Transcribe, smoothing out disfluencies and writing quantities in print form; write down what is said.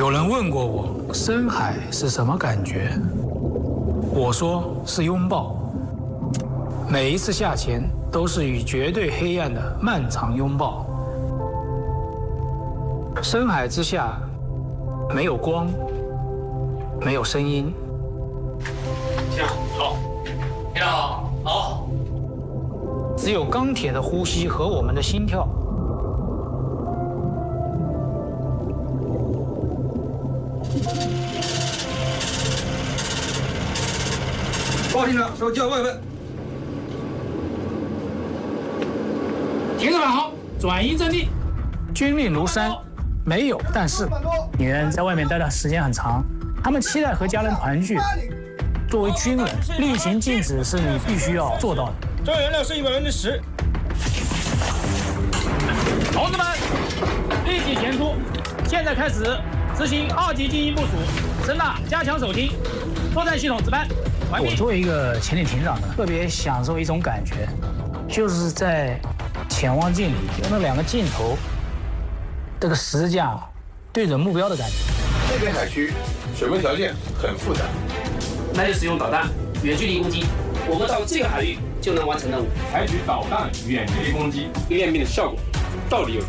有人问过我，深海是什么感觉？我说是拥抱。每一次下潜都是与绝对黑暗的漫长拥抱。深海之下，没有光，没有声音。 这样好，非常好，好。 只有钢铁的呼吸和我们的心跳。 报警长，手叫外问。 停止返航，转移阵地。 军令如山，没有但是。 女人在外面待的时间很长，她们期待和家人团聚。作为军人，例行禁止是你必须要做到的。 装原料是10%。 同志们，立即前出！现在开始执行2级精英部署，声呐加强手听，作战系统值班。完毕。 我作为一个潜艇艇长呢，特别享受一种感觉，就是在潜望镜里有那2个镜头，这个石架对准目标的感觉。 这片海区水文条件很复杂， 那就使用导弹远距离攻击，我们到这个海域就能完成任务。 采取导弹远距离攻击，练兵的效果到底有多